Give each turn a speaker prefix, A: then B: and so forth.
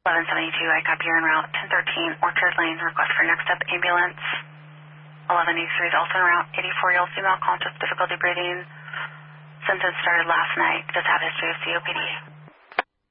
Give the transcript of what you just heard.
A: 1172, I copy you're en route. 1013, Orchard Lane, request for next up ambulance. 1183 is also en route. 84-year-old female conscious, difficulty breathing. Symptoms started last night. Does have history of COPD.